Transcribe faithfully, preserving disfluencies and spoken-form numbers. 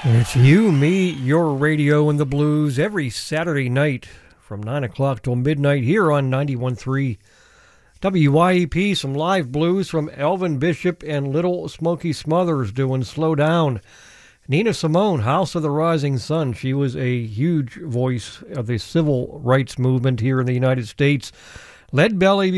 It's you, me, your radio, and the blues every Saturday night from nine o'clock till midnight here on ninety-one point three W Y E P. Some live blues from Elvin Bishop and Little Smoky Smothers doing Slow Down. Nina Simone, House of the Rising Sun. She was a huge voice of the civil rights movement here in the United States. Lead Belly